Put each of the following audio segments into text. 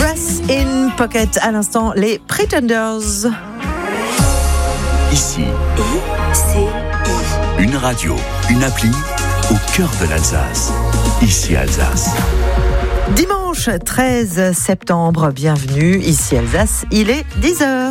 Brass in Pocket, à l'instant, les Pretenders. Ici, une radio, une appli au cœur de l'Alsace. Ici Alsace. Dimanche 13 septembre, bienvenue, ici Alsace, il est 10h.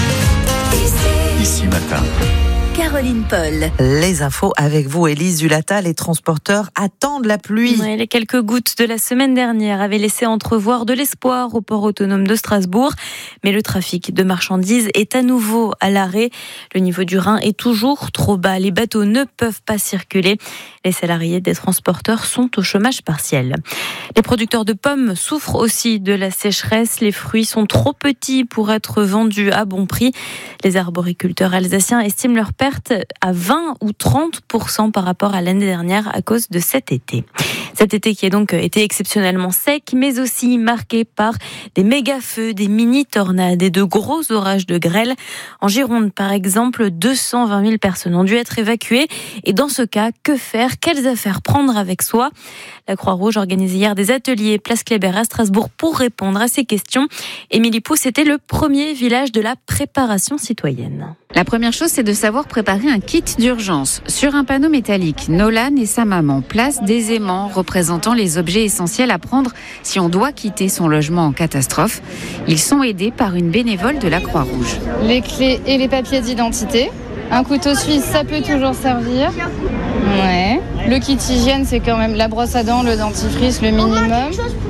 Ici matin. Caroline Paul. Les infos avec vous, Élise Zulata. Les transporteurs attendent la pluie. Oui, les quelques gouttes de la semaine dernière avaient laissé entrevoir de l'espoir au port autonome de Strasbourg. Mais le trafic de marchandises est à nouveau à l'arrêt. Le niveau du Rhin est toujours trop bas. Les bateaux ne peuvent pas circuler. Les salariés des transporteurs sont au chômage partiel. Les producteurs de pommes souffrent aussi de la sécheresse. Les fruits sont trop petits pour être vendus à bon prix. Les arboriculteurs alsaciens estiment leur perte à 20 ou 30% par rapport à l'année dernière à cause de cet été. Cet été qui a donc été exceptionnellement sec, mais aussi marqué par des méga-feux, des mini-tornades et de gros orages de grêle. En Gironde, par exemple, 220 000 personnes ont dû être évacuées. Et dans ce cas, que faire ? Quelles affaires prendre avec soi ? La Croix-Rouge organisait hier des ateliers Place Kléber à Strasbourg pour répondre à ces questions. Émilie Pousse était le premier village de la préparation citoyenne. La première chose, c'est de savoir préparer un kit d'urgence. Sur un panneau métallique, Nolan et sa maman placent des aimants représentant les objets essentiels à prendre si on doit quitter son logement en catastrophe. Ils sont aidés par une bénévole de la Croix-Rouge. Les clés et les papiers d'identité. Un couteau suisse, ça peut toujours servir. Ouais. Le kit hygiène, c'est quand même la brosse à dents, le dentifrice, le minimum.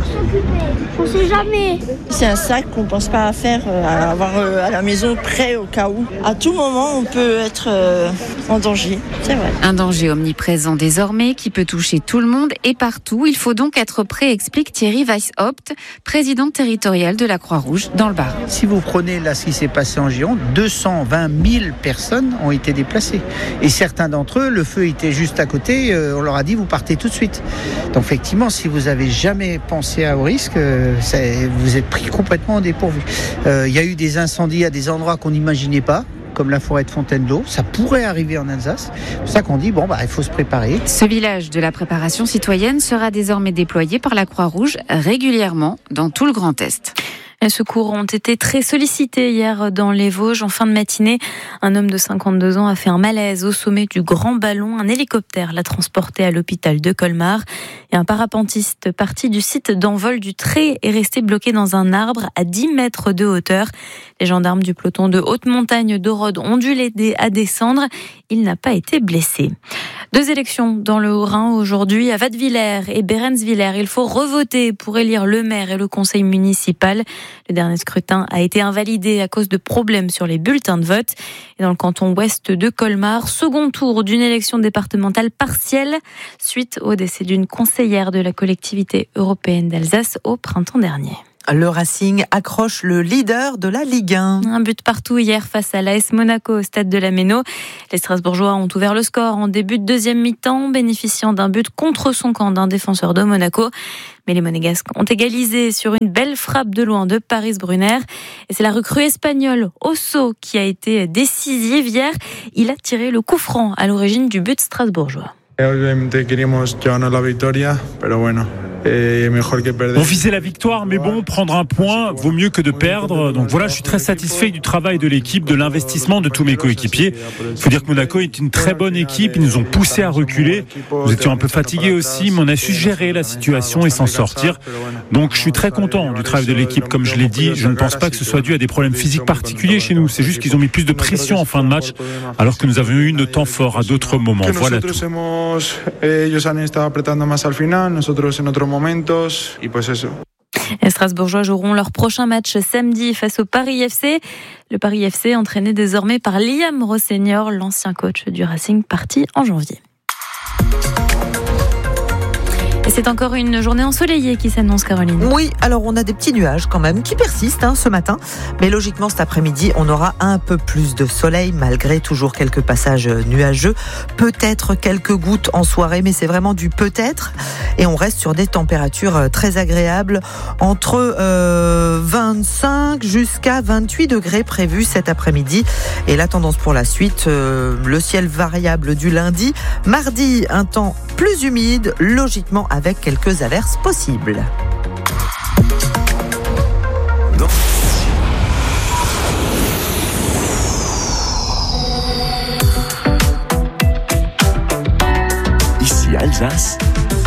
On sait jamais. C'est un sac qu'on ne pense pas à faire, à avoir à la maison prêt au cas où. À tout moment, on peut être en danger, c'est vrai. Un danger omniprésent désormais qui peut toucher tout le monde et partout. Il faut donc être prêt, explique Thierry Weishaupt, président territorial de la Croix-Rouge dans le Bas. Si vous prenez là ce qui s'est passé en Gironde, 220 000 personnes ont été déplacées. Et certains d'entre eux, le feu était juste à côté, on leur a dit vous partez tout de suite. Donc effectivement, si vous n'avez jamais pensé au risque, vous êtes pris complètement au dépourvu. Il y a eu des incendies à des endroits qu'on n'imaginait pas, comme la forêt de Fontainebleau. Ça pourrait arriver en Alsace. C'est pour ça qu'on dit, il faut se préparer. Ce village de la préparation citoyenne sera désormais déployé par la Croix-Rouge régulièrement dans tout le Grand Est. Les secours ont été très sollicités hier dans les Vosges. En fin de matinée, un homme de 52 ans a fait un malaise au sommet du Grand Ballon. Un hélicoptère l'a transporté à l'hôpital de Colmar. Et un parapentiste parti du site d'envol du Tré est resté bloqué dans un arbre à 10 mètres de hauteur. Les gendarmes du peloton de haute montagne d'Orode ont dû l'aider à descendre. Il n'a pas été blessé. 2 élections dans le Haut-Rhin aujourd'hui à Wattwiller et Behrenswiller. Il faut revoter pour élire le maire et le conseil municipal. Le dernier scrutin a été invalidé à cause de problèmes sur les bulletins de vote. Et dans le canton ouest de Colmar, second tour d'une élection départementale partielle suite au décès d'une conseillère de la collectivité européenne d'Alsace au printemps dernier. Le Racing accroche le leader de la Ligue 1. Un but partout hier face à l'AS Monaco au stade de la Méno. Les Strasbourgeois ont ouvert le score en début de deuxième mi-temps, bénéficiant d'un but contre son camp d'un défenseur de Monaco. Mais les Monégasques ont égalisé sur une belle frappe de loin de Paris Brunner. Et c'est la recrue espagnole Osso qui a été décisive hier. Il a tiré le coup franc à l'origine du but strasbourgeois. On visait la victoire, mais prendre un point vaut mieux que de perdre. Donc voilà, je suis très satisfait du travail de l'équipe, de l'investissement de tous mes coéquipiers. Il faut dire que Monaco est une très bonne équipe, ils nous ont poussé à reculer. Nous étions un peu fatigués aussi, mais on a su gérer la situation et s'en sortir. Donc je suis très content du travail de l'équipe, comme je l'ai dit. Je ne pense pas que ce soit dû à des problèmes physiques particuliers chez nous. C'est juste qu'ils ont mis plus de pression en fin de match, alors que nous avions eu nos temps forts à d'autres moments. Voilà tout. Les Strasbourgeois joueront leur prochain match samedi face au Paris FC. Le Paris FC entraîné désormais par Liam Rossignol, l'ancien coach du Racing parti en janvier. Et c'est encore une journée ensoleillée qui s'annonce, Caroline. Oui, alors on a des petits nuages quand même qui persistent ce matin. Mais logiquement, cet après-midi, on aura un peu plus de soleil, malgré toujours quelques passages nuageux. Peut-être quelques gouttes en soirée, mais c'est vraiment du peut-être. Et on reste sur des températures très agréables, entre 25 jusqu'à 28 degrés prévus cet après-midi. Et la tendance pour la suite, le ciel variable du lundi. Mardi, un temps plus humide, logiquement avec quelques averses possibles. d'Alsace,